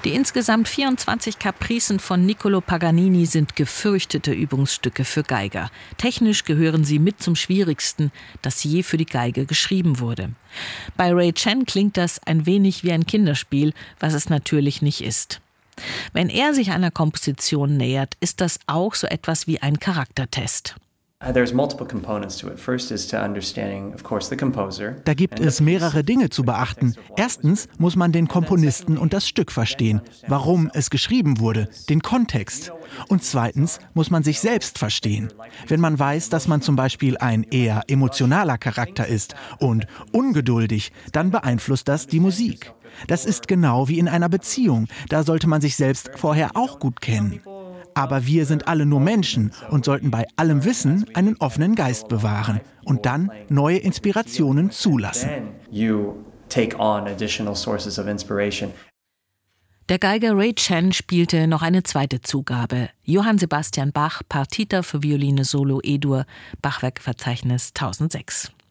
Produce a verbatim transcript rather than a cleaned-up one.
Die insgesamt vierundzwanzig Capricen von Niccolò Paganini sind gefürchtete Übungsstücke für Geiger. Technisch gehören sie mit zum Schwierigsten, das je für die Geige geschrieben wurde. Bei Ray Chen klingt das ein wenig wie ein Kinderspiel, was es natürlich nicht ist. Wenn er sich einer Komposition nähert, ist das auch so etwas wie ein Charaktertest. Da gibt es mehrere Dinge zu beachten. Erstens muss man den Komponisten und das Stück verstehen, warum es geschrieben wurde, den Kontext. Und zweitens muss man sich selbst verstehen. Wenn man weiß, dass man zum Beispiel ein eher emotionaler Charakter ist und ungeduldig, dann beeinflusst das die Musik. Das ist genau wie in einer Beziehung. Da sollte man sich selbst vorher auch gut kennen. Aber wir sind alle nur Menschen und sollten bei allem Wissen einen offenen Geist bewahren und dann neue Inspirationen zulassen. Der Geiger Ray Chen spielte noch eine zweite Zugabe. Johann Sebastian Bach, Partita für Violine Solo E-Dur, Bachwerkverzeichnis tausendsechs.